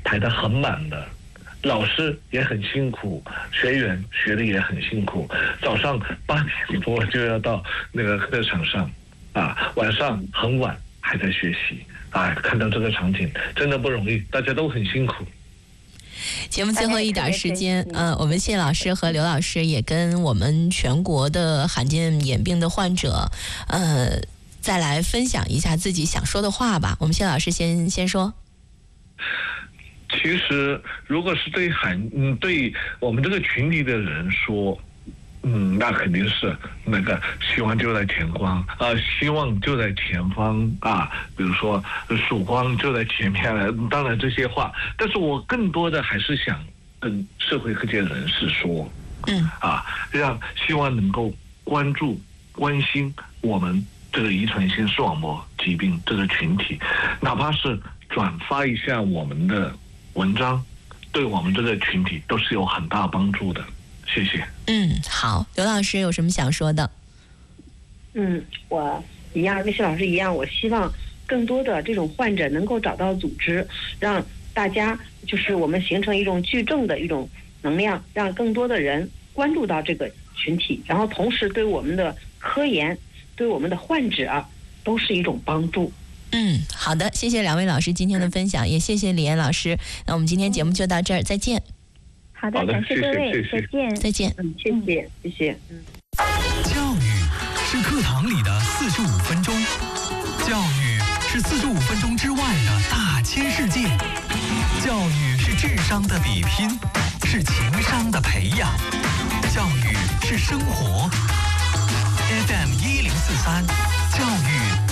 排得很满的。老师也很辛苦，学员学的也很辛苦，早上8点多就要到那个课场上，晚上很晚还在学习，看到这个场景真的不容易，大家都很辛苦。 节目最后一点时间，我们谢老师和刘老师也跟我们全国的罕见眼病的患者，再来分享一下自己想说的话吧。我们谢老师先说。 其实，如果是对我们这个群体的人说，那肯定是那个希望就在前方希望就在前方比如说曙光就在前面了。当然这些话，但是我更多的还是想跟社会各界人士说，希望能够关注、关心我们这个遗传性视网膜疾病这个群体，哪怕是转发一下我们的文章，对我们这个群体都是有很大帮助的。谢谢。 好，刘老师有什么想说的？ 我一样跟谢老师一样，我希望更多的这种患者能够找到组织，让大家就是我们形成一种聚众的一种能量，让更多的人关注到这个群体，然后同时对我们的科研、对我们的患者都是一种帮助。 好的，谢谢两位老师今天的分享，也谢谢李岩老师。那我们今天节目就到这儿，再见。 好的，感谢各位，再见。 再见。 谢谢。 教育是课堂里的45分钟，教育是45分钟之外的大千世界，教育是智商的比拼，是情商的培养，教育是生活。FM1043，教育